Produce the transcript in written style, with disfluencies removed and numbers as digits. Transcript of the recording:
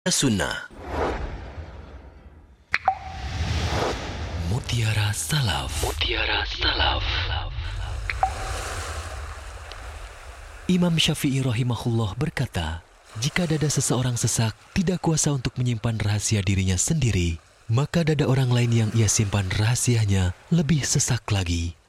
Sunnah. Mutiara Salaf. Mutiara Salaf. Imam Syafi'i rahimahullah berkata, jika dada seseorang sesak tidak kuasa untuk menyimpan rahasia dirinya sendiri, maka dada orang lain yang ia simpan rahasianya lebih sesak lagi.